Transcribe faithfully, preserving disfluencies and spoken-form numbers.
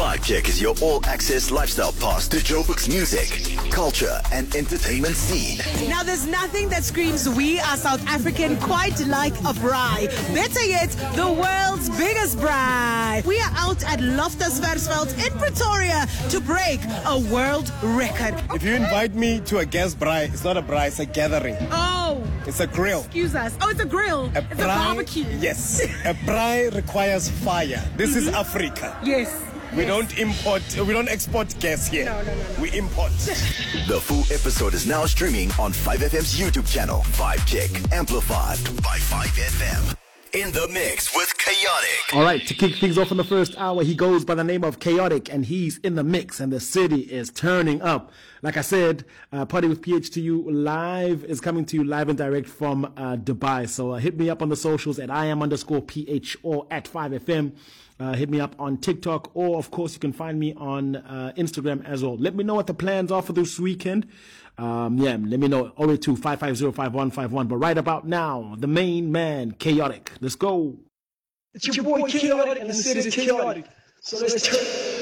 Vibe Check is your all-access lifestyle pass to Joburg's music, culture, and entertainment scene. Now, there's nothing that screams we are South African quite like a braai. Better yet, the world's biggest braai. We are out at Loftus Versfeld in Pretoria to break a world record. If you invite me to a guest braai, it's not a braai, it's a gathering. Oh. It's a grill. Excuse us. Oh, it's a grill. A it's braai, a barbecue. Yes. A braai requires fire. This mm-hmm. is Africa. Yes. We yes. don't import, we don't export gas here. No, no, no, no. We import. The full episode is now streaming on five F M's YouTube channel, Vibe Check, amplified by five F M. In the mix with Chaotic. All right, to kick things off in the first hour, he goes by the name of Chaotic, and he's in the mix, and the city is turning up. Like I said, uh, Party with P H to you live is coming to you live and direct from uh, Dubai. So uh, hit me up on the socials at I am underscore PH or at five F M. Uh, hit me up on TikTok, or of course you can find me on uh, Instagram as well. Let me know what the plans are for this weekend. Um, yeah, let me know. zero eight two, five five zero, five one five one. But right about now, the main man, Chaotic. Let's go. It's your boy Chaotic, and the city's chaotic. So let's turn.